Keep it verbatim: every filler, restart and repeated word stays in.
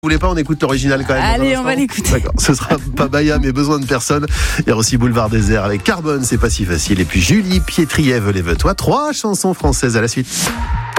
Vous voulez pas, on écoute l'original quand même. Allez, on va l'écouter. D'accord. Ce sera pas Baya, mais besoin de personne. Il y a aussi Boulevard Désert avec Carbone, c'est pas si facile. Et puis Julie Pietriève, lève-toi. Trois chansons françaises à la suite.